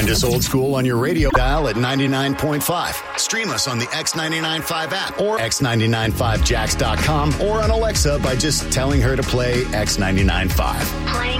Find us old school on your radio dial at 99.5. Stream us on the X995 app or x995jax.com or on Alexa by just telling her to play X995. Playing